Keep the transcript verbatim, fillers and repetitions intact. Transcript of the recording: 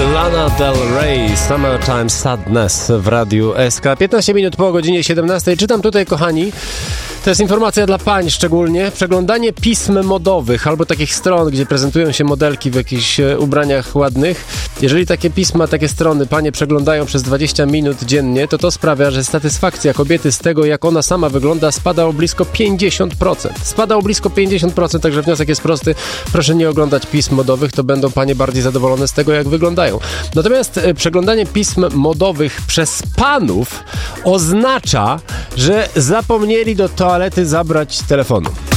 Lana Del Rey, Summertime Sadness w Radiu S K. piętnaście minut po godzinie siedemnastej. Czytam tutaj, kochani, to jest informacja dla pań szczególnie. Przeglądanie pism modowych albo takich stron, gdzie prezentują się modelki w jakichś ubraniach ładnych. Jeżeli takie pisma, takie strony panie przeglądają przez dwadzieścia minut dziennie, to to sprawia, że satysfakcja kobiety z tego, jak ona sama wygląda, spada o blisko pięćdziesiąt procent. Spada o blisko pięćdziesiąt procent, także wniosek jest prosty. Proszę nie oglądać pism modowych, to będą panie bardziej zadowolone z tego, jak wyglądają. Natomiast e, przeglądanie pism modowych przez panów oznacza, że zapomnieli do toalety zabrać telefonu.